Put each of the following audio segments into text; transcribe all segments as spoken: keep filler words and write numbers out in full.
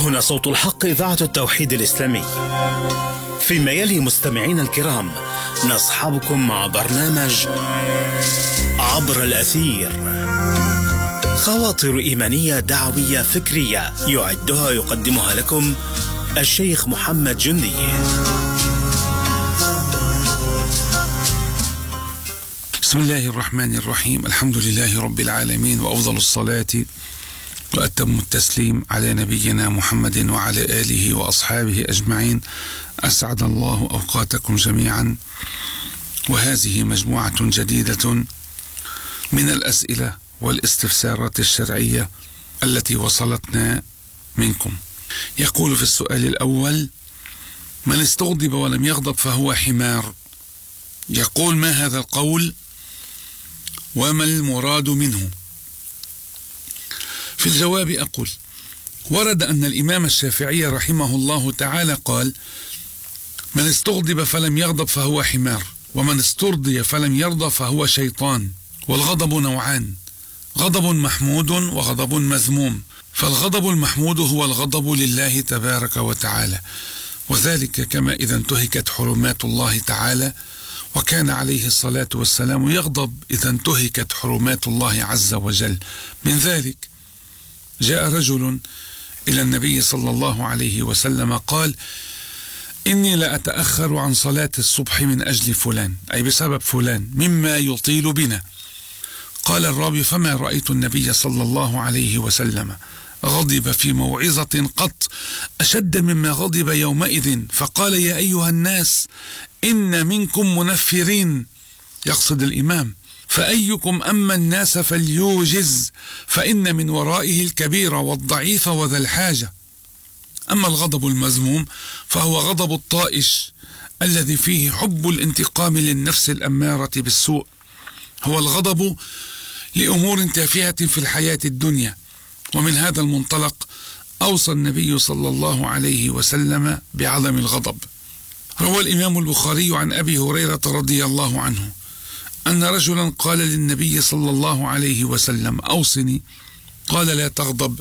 هنا صوت الحق، إذاعة التوحيد الإسلامي. فيما يلي مستمعينا الكرام نصحبكم مع برنامج عبر الأثير، خواطر إيمانية دعوية فكرية يعدها يقدمها لكم الشيخ محمد جندي. بسم الله الرحمن الرحيم. الحمد لله رب العالمين، وأفضل الصلاة وأتم التسليم على نبينا محمد وعلى آله وأصحابه أجمعين. أسعد الله أوقاتكم جميعا، وهذه مجموعة جديدة من الأسئلة والاستفسارات الشرعية التي وصلتنا منكم. يقول في السؤال الأول: من استغضب ولم يغضب فهو حمار. يقول: ما هذا القول وما المراد منه؟ في الجواب أقول: ورد أن الإمام الشافعي رحمه الله تعالى قال: من استغضب فلم يغضب فهو حمار، ومن استرضي فلم يرضى فهو شيطان. والغضب نوعان: غضب محمود وغضب مذموم. فالغضب المحمود هو الغضب لله تبارك وتعالى، وذلك كما إذا انتهكت حرمات الله تعالى، وكان عليه الصلاة والسلام يغضب إذا انتهكت حرمات الله عز وجل. من ذلك جاء رجل إلى النبي صلى الله عليه وسلم قال: إني لأتأخر عن صلاة الصبح من أجل فلان، أي بسبب فلان، مما يطيل بنا. قال الراوي: فما رأيت النبي صلى الله عليه وسلم غضب في موعظة قط أشد مما غضب يومئذ، فقال: يا أيها الناس إن منكم منفرين، يقصد الإمام، فأيكم أما الناس فليوجز، فإن من ورائه الكبير والضعيف وذا الحاجة. أما الغضب المذموم فهو غضب الطائش الذي فيه حب الانتقام للنفس الأمارة بالسوء، هو الغضب لأمور تافهة في الحياة الدنيا. ومن هذا المنطلق أوصى النبي صلى الله عليه وسلم بعدم الغضب. روى الإمام البخاري عن أبي هريرة رضي الله عنه أن رجلا قال للنبي صلى الله عليه وسلم: أوصني. قال: لا تغضب.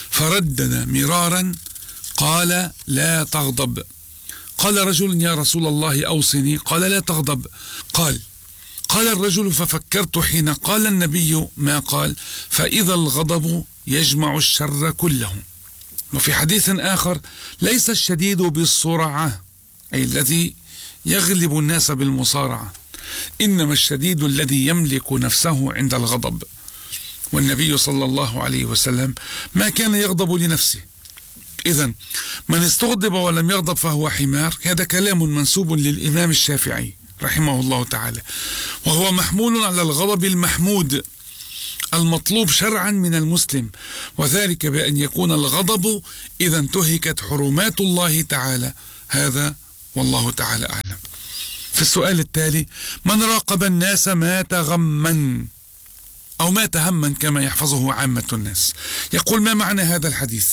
فردد مرارا قال: لا تغضب. قال رجل: يا رسول الله أوصني. قال: لا تغضب. قال قال الرجل: ففكرت حين قال النبي ما قال، فإذا الغضب يجمع الشر كله. وفي حديث آخر: ليس الشديد بالصرعة، أي الذي يغلب الناس بالمصارعة، إنما الشديد الذي يملك نفسه عند الغضب. والنبي صلى الله عليه وسلم ما كان يغضب لنفسه. إذن من استغضب ولم يغضب فهو حمار، هذا كلام منسوب للإمام الشافعي رحمه الله تعالى، وهو محمول على الغضب المحمود المطلوب شرعا من المسلم، وذلك بأن يكون الغضب إذا انتهكت حرمات الله تعالى. هذا والله تعالى أعلم. في السؤال التالي: من راقب الناس مات غما أو مات هما كما يحفظه عامة الناس. يقول: ما معنى هذا الحديث؟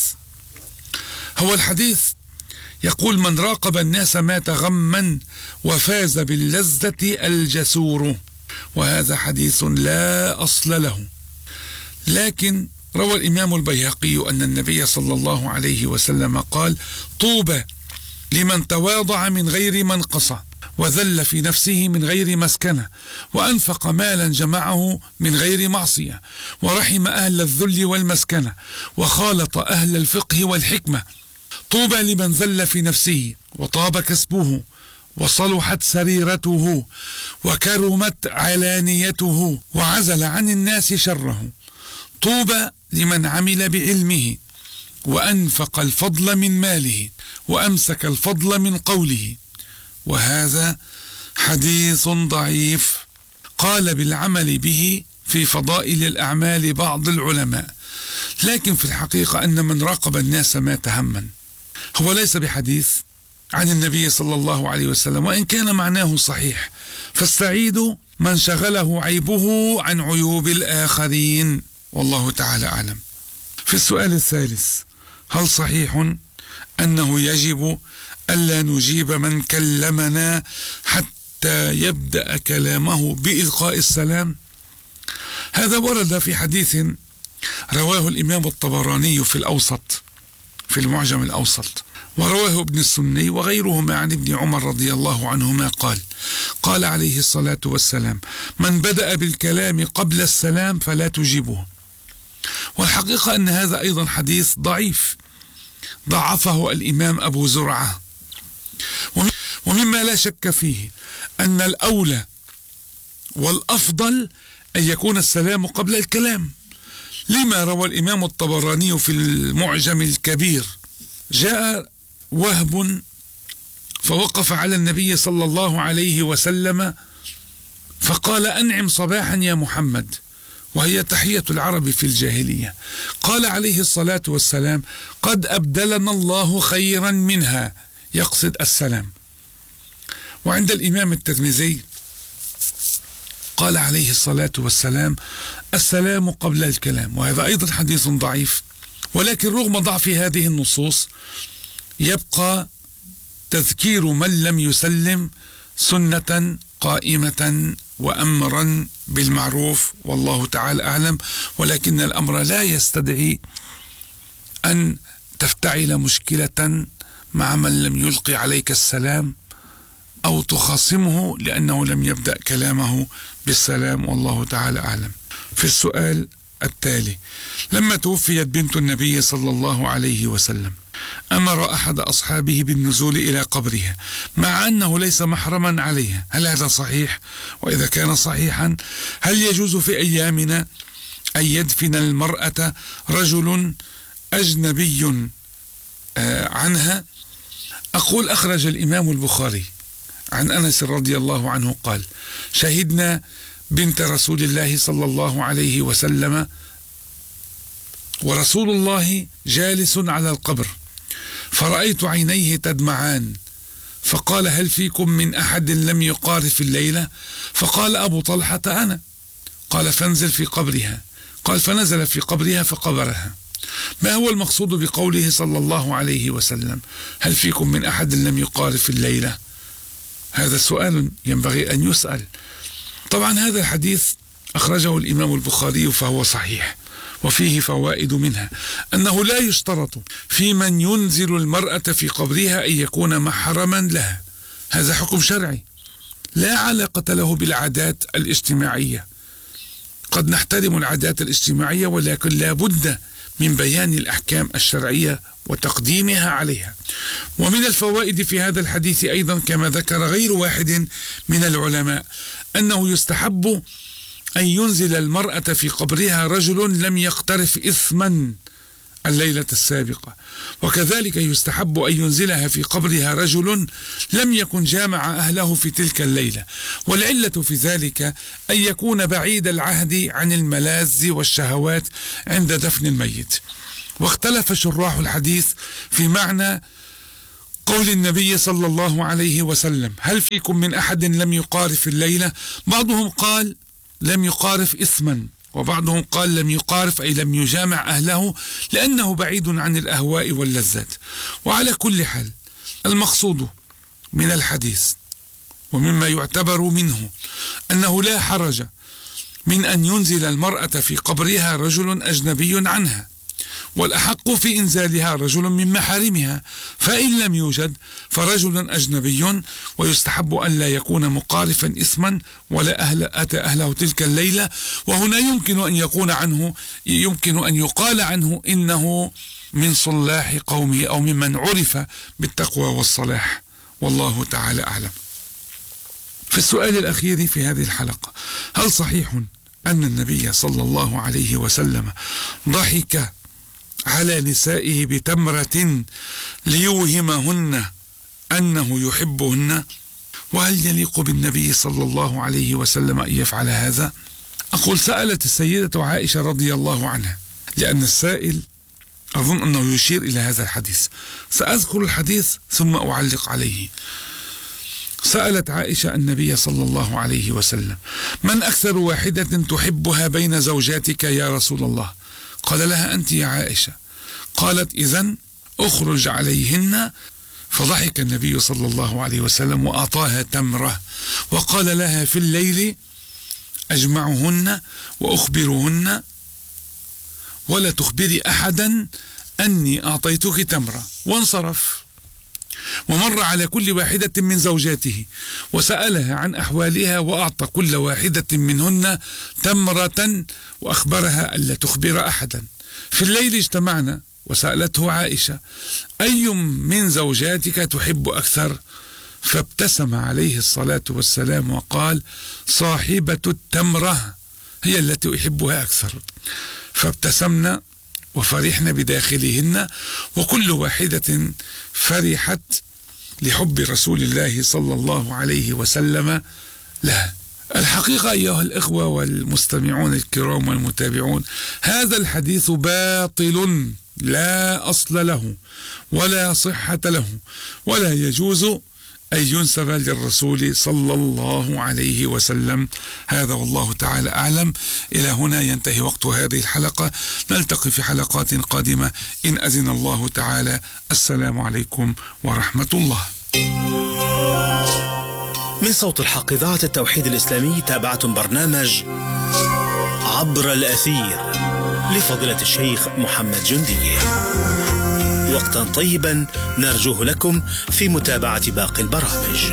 هو الحديث يقول: من راقب الناس مات غما وفاز باللذة الجسور. وهذا حديث لا أصل له، لكن روى الإمام البيهقي أن النبي صلى الله عليه وسلم قال: طوبى لمن تواضع من غير منقصة، وذل في نفسه من غير مسكنة، وأنفق مالا جمعه من غير معصية، ورحم أهل الذل والمسكنة، وخالط أهل الفقه والحكمة. طوبى لمن ذل في نفسه وطاب كسبه وصلحت سريرته وكرمت علانيته وعزل عن الناس شره. طوبى لمن عمل بعلمه وأنفق الفضل من ماله وأمسك الفضل من قوله. وهذا حديث ضعيف قال بالعمل به في فضائل الأعمال بعض العلماء، لكن في الحقيقة أن من راقب الناس مات هما هو ليس بحديث عن النبي صلى الله عليه وسلم، وإن كان معناه صحيح. فالسعيد من شغله عيبه عن عيوب الآخرين، والله تعالى أعلم. في السؤال الثالث: هل صحيح أنه يجب ألا نجيب من كلمنا حتى يبدأ كلامه بإلقاء السلام؟ هذا ورد في حديث رواه الإمام الطبراني في الأوسط في المعجم الأوسط. ورواه ابن السني وغيرهما عن ابن عمر رضي الله عنهما قال قال عليه الصلاة والسلام: من بدأ بالكلام قبل السلام فلا تجيبه. والحقيقة أن هذا أيضا حديث ضعيف ضعفه الإمام أبو زرعة. ومما لا شك فيه أن الأولى والأفضل أن يكون السلام قبل الكلام، لما روى الإمام الطبراني في المعجم الكبير: جاء وهب فوقف على النبي صلى الله عليه وسلم فقال: أنعم صباحا يا محمد، وهي تحية العرب في الجاهلية. قال عليه الصلاة والسلام: قد أبدلنا الله خيرا منها، يقصد السلام. وعند الإمام الترمذي قال عليه الصلاة والسلام: السلام قبل الكلام، وهذا أيضا حديث ضعيف. ولكن رغم ضعف هذه النصوص يبقى تذكير من لم يسلم سنة قائمة وأمرا بالمعروف، والله تعالى أعلم. ولكن الأمر لا يستدعي أن تفتعل مشكلة مع من لم يلقي عليك السلام أو تخاصمه لأنه لم يبدأ كلامه بالسلام، والله تعالى أعلم. في السؤال التالي: لما توفيت بنت النبي صلى الله عليه وسلم أمر أحد أصحابه بالنزول إلى قبرها مع أنه ليس محرما عليها، هل هذا صحيح؟ وإذا كان صحيحا هل يجوز في أيامنا أن يدفن المرأة رجل أجنبي عنها؟ أقول: أخرج الإمام البخاري عن أنس رضي الله عنه قال: شهدنا بنت رسول الله صلى الله عليه وسلم ورسول الله جالس على القبر، فرأيت عينيه تدمعان، فقال: هل فيكم من أحد لم يقارف الليلة؟ فقال أبو طلحة: أنا. قال: فانزل في قبرها. قال: فنزل في قبرها فقبرها. ما هو المقصود بقوله صلى الله عليه وسلم: هل فيكم من أحد لم يقارف الليلة؟ هذا سؤال ينبغي أن يسأل. طبعا هذا الحديث أخرجه الإمام البخاري فهو صحيح، وفيه فوائد منها أنه لا يشترط في من ينزل المرأة في قبرها أن يكون محرما لها، هذا حكم شرعي لا علاقة له بالعادات الاجتماعية. قد نحترم العادات الاجتماعية، ولكن لا بد من بيان الأحكام الشرعية وتقديمها عليها. ومن الفوائد في هذا الحديث أيضا كما ذكر غير واحد من العلماء أنه يستحب أن ينزل المرأة في قبرها رجل لم يقترف إثما الليلة السابقة، وكذلك يستحب أن ينزلها في قبرها رجل لم يكن جامع أهله في تلك الليلة، والعلة في ذلك أن يكون بعيد العهد عن الملاذ والشهوات عند دفن الميت. واختلف شراح الحديث في معنى قول النبي صلى الله عليه وسلم: هل فيكم من أحد لم يقارف الليلة؟ بعضهم قال لم يقارف إثما، وبعضهم قال لم يقارف أي لم يجامع أهله لأنه بعيد عن الأهواء واللذات. وعلى كل حال المقصود من الحديث ومما يعتبر منه أنه لا حرج من أن ينزل المرأة في قبرها رجل أجنبي عنها، والأحق في إنزالها رجل من محارمها، فإن لم يوجد فرجل أجنبي، ويستحب أن لا يكون مقارفا إثما ولا أهل أتى أهله تلك الليلة. وهنا يمكن أن يكون عنه يمكن أن يقال عنه إنه من صلاح قومه أو ممن عرف بالتقوى والصلاح، والله تعالى أعلم. في السؤال الأخير في هذه الحلقة: هل صحيح أن النبي صلى الله عليه وسلم ضحك على نسائه بتمرة ليوهمهن أنه يحبهن؟ وهل يليق بالنبي صلى الله عليه وسلم أن يفعل هذا؟ أقول: سألت السيدة عائشة رضي الله عنها، لأن السائل أظن أنه يشير إلى هذا الحديث، سأذكر الحديث ثم أعلق عليه. سألت عائشة النبي صلى الله عليه وسلم: من أكثر واحدة تحبها بين زوجاتك يا رسول الله؟ قال لها: أنت يا عائشة. قالت: إذن أخرج عليهن. فضحك النبي صلى الله عليه وسلم وأعطاها تمرة وقال لها: في الليل أجمعهن وأخبرهن ولا تخبري أحدا أني أعطيتك تمرة، وانصرف. ومر على كل واحدة من زوجاته وسألها عن أحوالها، وأعطى كل واحدة منهن تمرة وأخبرها ألا تخبر أحدا. في الليل اجتمعنا وسألته عائشة: أي من زوجاتك تحب أكثر؟ فابتسم عليه الصلاة والسلام وقال: صاحبة التمرة هي التي أحبها أكثر. فابتسمنا وفرحنا بداخلهن، وكل واحدة فرحت لحب رسول الله صلى الله عليه وسلم لها. الحقيقة أيها الإخوة والمستمعون الكرام والمتابعون، هذا الحديث باطل لا أصل له ولا صحة له، ولا يجوز أن ينسب للرسول صلى الله عليه وسلم. هذا والله تعالى أعلم. إلى هنا ينتهي وقت هذه الحلقة، نلتقي في حلقات قادمة إن أذن الله تعالى. السلام عليكم ورحمة الله. من صوت الحق إذاعة التوحيد الإسلامي تابعتم برنامج عبر الأثير لفضيلة الشيخ محمد جندي. وقتا طيبا نرجوه لكم في متابعة باقي البرامج.